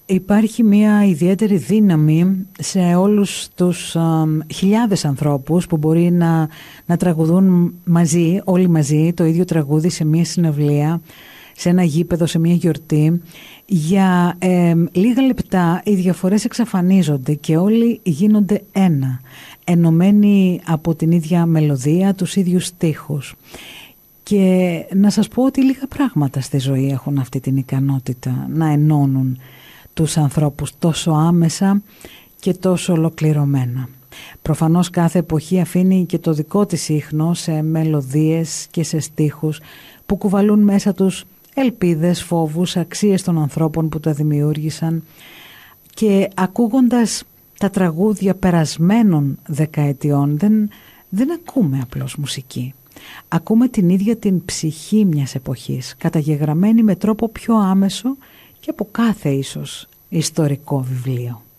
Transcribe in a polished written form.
Υπάρχει μια ιδιαίτερη δύναμη σε όλους τους χιλιάδες ανθρώπους που μπορεί να τραγουδούν μαζί, όλοι μαζί, το ίδιο τραγούδι σε μια συναυλία, σε ένα γήπεδο, σε μια γιορτή. Για λίγα λεπτά οι διαφορές εξαφανίζονται και όλοι γίνονται ένα, ενωμένοι από την ίδια μελωδία, τους ίδιους στίχους. Και να σας πω ότι λίγα πράγματα στη ζωή έχουν αυτή την ικανότητα να ενώνουν τους ανθρώπους τόσο άμεσα και τόσο ολοκληρωμένα. Προφανώς κάθε εποχή αφήνει και το δικό της ίχνο σε μελωδίες και σε στίχους που κουβαλούν μέσα τους ελπίδες, φόβους, αξίες των ανθρώπων που τα δημιούργησαν, και ακούγοντας τα τραγούδια περασμένων δεκαετιών δεν ακούμε απλώς μουσική. Ακούμε την ίδια την ψυχή μιας εποχής, καταγεγραμμένη με τρόπο πιο άμεσο και από κάθε ίσως ιστορικό βιβλίο.